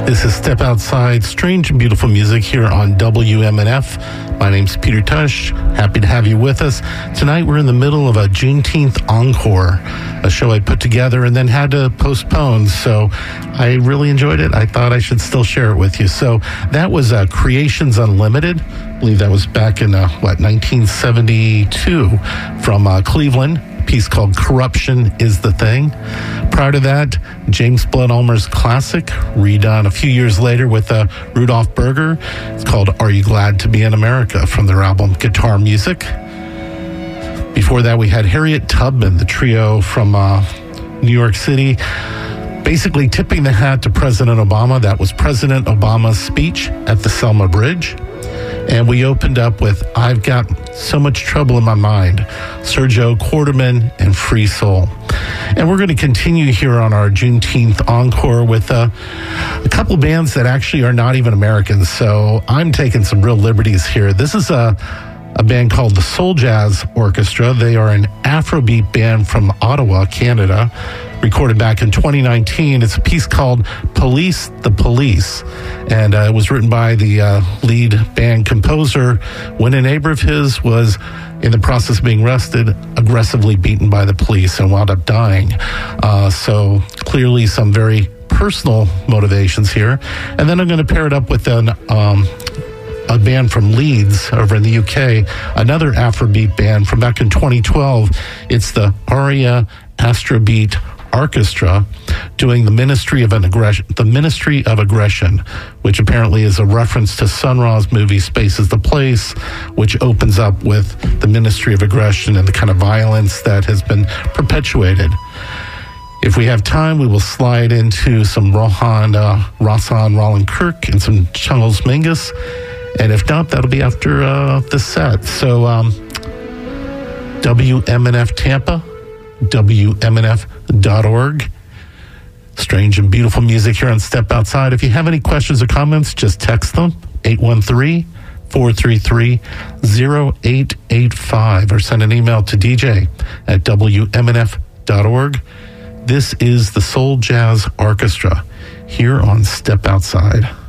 This is Step Outside, strange and beautiful music here on WMNF. My name's Peter Tush. Happy to have you with us. Tonight we're in the middle of a Juneteenth Encore, a show I put together and then had to postpone. So I really enjoyed it. I thought I should still share it with you. So that was Creations Unlimited. I believe that was back in, 1972 from Cleveland. Piece called Corruption is the Thing. Prior to that, James Blood Ulmer's classic, redone a few years later with Rudolph Berger. It's called Are You Glad to Be in America from their album Guitar Music. Before that, we had Harriet Tubman, the trio from New York City, basically tipping the hat to President Obama. That was President Obama's speech at the Selma Bridge. And we opened up with I've Got So Much Trouble in My Mind, Sergio Quarterman and Free Soul. And we're going to continue here on our Juneteenth Encore with a couple bands that actually are not even Americans. So I'm taking some real liberties here. This is a band called the Soul Jazz Orchestra. They are an Afrobeat band from Ottawa, Canada, recorded back in 2019. It's a piece called Police the Police, and it was written by the lead band composer when a neighbor of his was in the process of being arrested, aggressively beaten by the police and wound up dying. So clearly some very personal motivations here. And then I'm going to pair it up with a band from Leeds over in the UK, another Afrobeat band from back in 2012. It's the Aria Astrobeat Orchestra doing the Ministry of Aggression, which apparently is a reference to Sun Ra's movie Space is the Place, which opens up with the Ministry of Aggression and the kind of violence that has been perpetuated. If we have time, we will slide into some Rahsaan Roland Kirk and some Charles Mingus. And if not, that'll be after the set. So WMNF Tampa, WMNF.org. Strange and beautiful music here on Step Outside. If you have any questions or comments, just text them, 813-433-0885, or send an email to DJ@WMNF.org. This is the Soul Jazz Orchestra here on Step Outside.